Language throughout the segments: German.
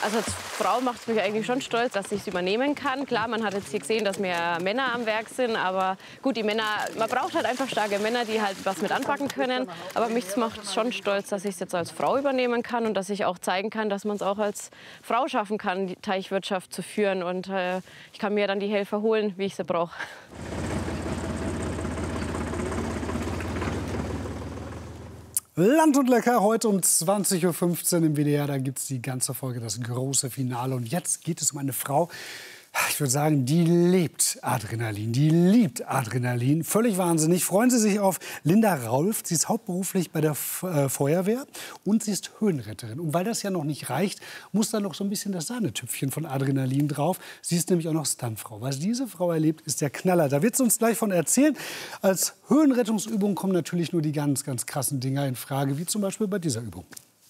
Also als Frau macht es mich eigentlich schon stolz, dass ich es übernehmen kann. Klar, man hat jetzt hier gesehen, dass mehr Männer am Werk sind, aber gut, die Männer, man braucht halt einfach starke Männer, die halt was mit anpacken können. Aber mich macht es schon stolz, dass ich es jetzt als Frau übernehmen kann und dass ich auch zeigen kann, dass man es auch als Frau schaffen kann, die Teichwirtschaft zu führen. Und ich kann mir dann die Helfer holen, wie ich sie brauche. Land und Lecker, heute um 20:15 Uhr im WDR. Da gibt es die ganze Folge, das große Finale. Und jetzt geht es um eine Frau, ich würde sagen, die lebt Adrenalin, die liebt Adrenalin. Völlig wahnsinnig. Freuen Sie sich auf Linda Raulf. Sie ist hauptberuflich bei der Feuerwehr und sie ist Höhenretterin. Und weil das ja noch nicht reicht, muss da noch so ein bisschen das Sahnetüpfchen von Adrenalin drauf. Sie ist nämlich auch noch Stuntfrau. Was diese Frau erlebt, ist der Knaller. Da wird sie uns gleich von erzählen. Als Höhenrettungsübung kommen natürlich nur die ganz, ganz krassen Dinger in Frage, wie zum Beispiel bei dieser Übung.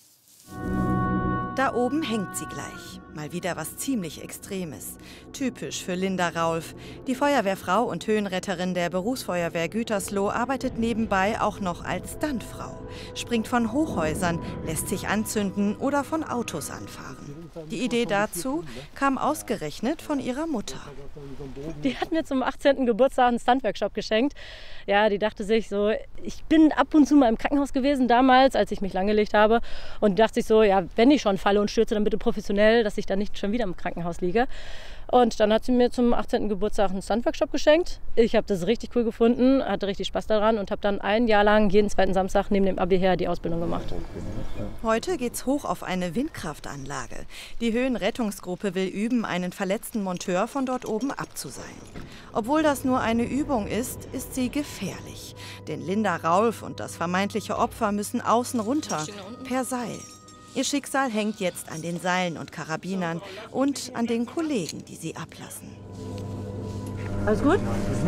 Da oben hängt sie gleich. Mal wieder was ziemlich Extremes. Typisch für Linda Raulf. Die Feuerwehrfrau und Höhenretterin der Berufsfeuerwehr Gütersloh arbeitet nebenbei auch noch als Stuntfrau. Springt von Hochhäusern, lässt sich anzünden oder von Autos anfahren. Die Idee dazu kam ausgerechnet von ihrer Mutter. Die hat mir zum 18. Geburtstag einen Stuntworkshop geschenkt. Ja, die dachte sich so, ich bin ab und zu mal im Krankenhaus gewesen damals, als ich mich langgelegt habe. Und die dachte sich so, ja, wenn ich schon falle und stürze, dann bitte professionell, dass ich dann nicht schon wieder im Krankenhaus liege. Und dann hat sie mir zum 18. Geburtstag einen Stuntworkshop geschenkt. Ich habe das richtig cool gefunden, hatte richtig Spaß daran und habe dann ein Jahr lang jeden zweiten Samstag neben dem Abi her die Ausbildung gemacht. Heute geht's hoch auf eine Windkraftanlage. Die Höhenrettungsgruppe will üben, einen verletzten Monteur von dort oben abzuseilen. Obwohl das nur eine Übung ist, ist sie gefährlich. Denn Linda Raulf und das vermeintliche Opfer müssen außen runter, per Seil. Ihr Schicksal hängt jetzt an den Seilen und Karabinern und an den Kollegen, die sie ablassen. Alles gut?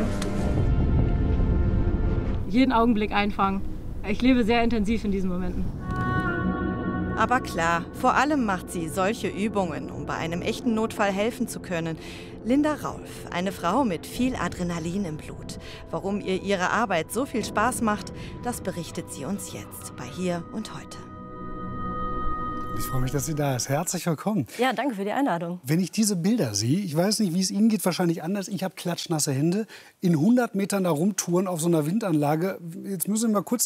Jeden Augenblick einfangen. Ich lebe sehr intensiv in diesen Momenten. Aber klar, vor allem macht sie solche Übungen, um bei einem echten Notfall helfen zu können. Linda Raulf, eine Frau mit viel Adrenalin im Blut. Warum ihr ihre Arbeit so viel Spaß macht, das berichtet sie uns jetzt bei Hier und Heute. Ich freue mich, dass sie da ist. Herzlich willkommen. Ja, danke für die Einladung. Wenn ich diese Bilder sehe, ich weiß nicht, wie es Ihnen geht, wahrscheinlich anders. Ich habe klatschnasse Hände, in 100 Metern da rumtouren auf so einer Windanlage. Jetzt müssen wir mal kurz